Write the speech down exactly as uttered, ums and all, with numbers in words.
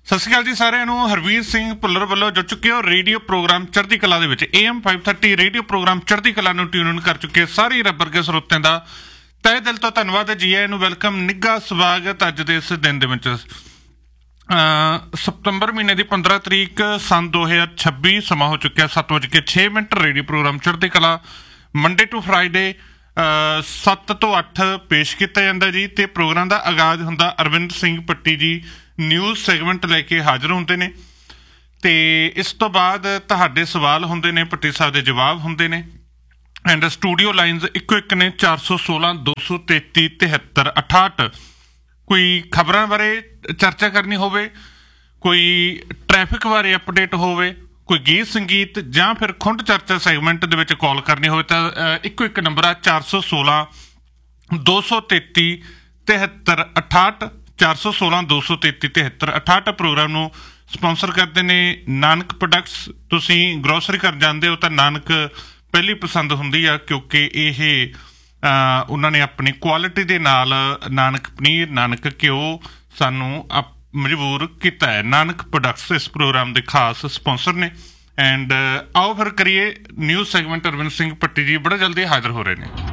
ਸਤਿ ਸ਼੍ਰੀ ਅਕਾਲ ਜੀ ਸਾਰਿਆਂ ਨੂੰ। ਹਰਵੀਰ ਸਿੰਘ ਭੁੱਲਰ ਵੱਲੋਂ ਜੁੜ ਚੁੱਕੇ ਹੋ ਰੇਡੀਓ ਪ੍ਰੋਗਰਾਮ ਚੜ੍ਹਦੀ ਕਲਾ ਦੇ ਵਿੱਚ। A M five thirty radio programme ਚੜ੍ਹਦੀ ਕਲਾ ਨੂੰ ਟਿਊਨ ਕਰ ਚੁੱਕੇ ਸਾਰੇ ਰੱਬ ਵਰਗੇ ਸਰੋਤਿਆਂ ਦਾ ਤਹਿ ਦਿਲ ਤੋਂ ਧੰਨਵਾਦ। ਜੀ ਆਇਆਂ ਨੂੰ ਵੈਲਕਮ, ਨਿੱਘਾ ਸਵਾਗਤ। ਅੱਜ ਦੇ ਇਸ ਦਿਨ ਦੇ ਵਿੱਚ ਸਤੰਬਰ ਮਹੀਨੇ ਦੀ ਪੰਦਰਾਂ ਤਰੀਕ ਸੰਨ ਦੋ ਹਜ਼ਾਰ ਛੱਬੀ, ਸਮਾਂ ਹੋ ਚੁੱਕਿਆ ਸੱਤ ਵੱਜ ਕੇ ਛੇ ਮਿੰਟ। ਰੇਡੀਓ ਪ੍ਰੋਗਰਾਮ ਚੜ੍ਹਦੀ ਕਲਾ ਮੰਡੇ ਟੂ ਫਰਾਈਡੇ ਸੱਤ ਤੋਂ ਅੱਠ ਪੇਸ਼ ਕੀਤਾ ਜਾਂਦਾ ਜੀ। ਤੇ ਪ੍ਰੋਗਰਾਮ ਦਾ ਆਗਾਜ਼ ਹੁੰਦਾ ਅਰਵਿੰਦ ਸਿੰਘ ਪੱਟੀ ਜੀ ਨਿਊਜ਼ ਸੈਗਮੈਂਟ ਲੈ ਕੇ ਹਾਜ਼ਰ ਹੁੰਦੇ ਨੇ, ਤੇ ਇਸ ਤੋਂ ਬਾਅਦ ਤੁਹਾਡੇ ਸਵਾਲ ਹੁੰਦੇ ਨੇ, ਪੱਟੀ ਸਾਹਿਬ ਦੇ ਜਵਾਬ ਹੁੰਦੇ ਨੇ। ਐਂਡ ਸਟੂਡੀਓ ਲਾਈਨਸ ਇੱਕੋ ਇੱਕ ਨੇ, ਚਾਰ ਸੌ ਸੋਲਾਂ ਦੋ ਸੌ ਤੇਤੀ ਤਿਹੱਤਰ ਅਠਾਹਠ। ਕੋਈ ਖਬਰਾਂ ਬਾਰੇ ਚਰਚਾ ਕਰਨੀ ਹੋਵੇ, ਕੋਈ ਟ੍ਰੈਫਿਕ ਬਾਰੇ ਅਪਡੇਟ ਹੋਵੇ, ਕੋਈ ਗੀਤ ਸੰਗੀਤ ਜਾਂ ਫਿਰ ਖੁੰਡ ਚਰਚਾ ਸੈਗਮੈਂਟ ਦੇ ਵਿੱਚ ਕਾਲ ਕਰਨੀ ਹੋਵੇ ਤਾਂ ਇੱਕੋ ਇੱਕ ਨੰਬਰ ਆ ਚਾਰ ਸੌ ਸੋਲਾਂ ਦੋ ਸੌ ਤੇਤੀ ਤਿਹੱਤਰ ਅਠਾਹਠ। ਚਾਰ ਸੌ ਸੋਲਾਂ ਦੋ ਸੌ ਤੇਤੀ ਤਿਹੱਤਰ ਅਠਾਹਠ। ਪ੍ਰੋਗਰਾਮ ਨੂੰ ਸਪੋਂਸਰ ਕਰਦੇ ਨੇ ਨਾਨਕ ਪ੍ਰੋਡਕਟਸ। ਤੁਸੀਂ ਗਰੋਸਰੀ ਕਰਨ ਜਾਂਦੇ ਹੋ ਤਾਂ ਨਾਨਕ ਪਹਿਲੀ ਪਸੰਦ ਹੁੰਦੀ ਆ, ਕਿਉਂਕਿ ਇਹ ਉਹਨਾਂ ਨੇ ਆਪਣੀ ਕੁਆਲਿਟੀ ਦੇ ਨਾਲ ਨਾਨਕ ਪਨੀਰ, ਨਾਨਕ ਘਿਓ ਸਾਨੂੰ ਅਪ ਮਜਬੂਰ ਕੀਤਾ ਹੈ। ਨਾਨਕ ਪ੍ਰੋਡਕਟਸ ਇਸ ਪ੍ਰੋਗਰਾਮ ਦੇ ਖਾਸ ਸਪੋਂਸਰ ਨੇ। ਐਂਡ ਆਓ ਫਿਰ ਕਰੀਏ ਨਿਊਜ਼ ਸੈਗਮੈਂਟ। ਅਰਵਿੰਦ ਸਿੰਘ ਪੱਟੀ ਜੀ ਬੜਾ ਜਲਦੀ ਹਾਜ਼ਰ ਹੋ ਰਹੇ ਨੇ।